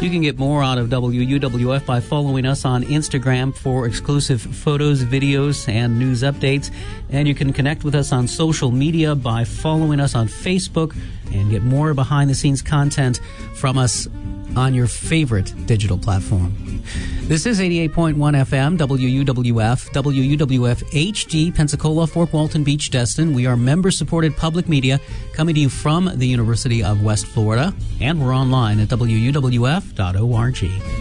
You can get more out of WUWF by following us on Instagram for exclusive photos, videos, and news updates. And you can connect with us on social media by following us on Facebook and get more behind-the-scenes content from us on your favorite digital platform. This is 88.1 FM, WUWF, WUWF HD, Pensacola, Fort Walton Beach, Destin. We are member-supported public media coming to you from the University of West Florida, and we're online at WUWF.org.